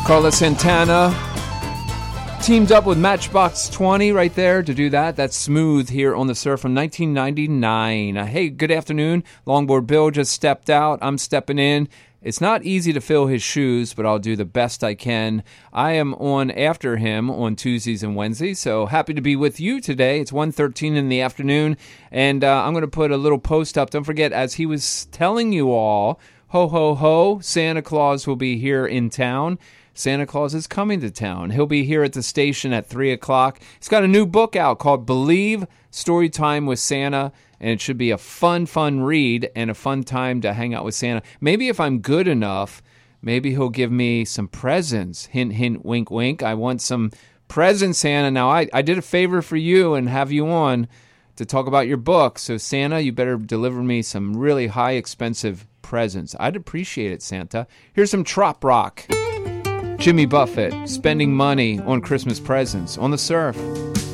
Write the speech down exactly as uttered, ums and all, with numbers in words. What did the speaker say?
Carlos Santana teamed up with Matchbox twenty right there to do that. That's Smooth here on the Surf from nineteen ninety-nine. Uh, hey, good afternoon. Longboard Bill just stepped out. I'm stepping in. It's not easy to fill his shoes, but I'll do the best I can. I am on after him on Tuesdays and Wednesdays, so happy to be with you today. It's one thirteen in the afternoon, and uh, I'm going to put a little post up. Don't forget, as he was telling you all, ho, ho, ho, Santa Claus will be here in town. Santa Claus is coming to town. He'll be here at the station at three o'clock. He's got a new book out called Believe, Storytime with Santa, and it should be a fun, fun read and a fun time to hang out with Santa. Maybe if I'm good enough, maybe he'll give me some presents. Hint, hint, wink, wink. I want some presents, Santa. Now, I, I did a favor for you and have you on to talk about your book. So, Santa, you better deliver me some really high, expensive presents. I'd appreciate it, Santa. Here's some trop rock. Jimmy Buffett, spending money on Christmas presents on the Surf.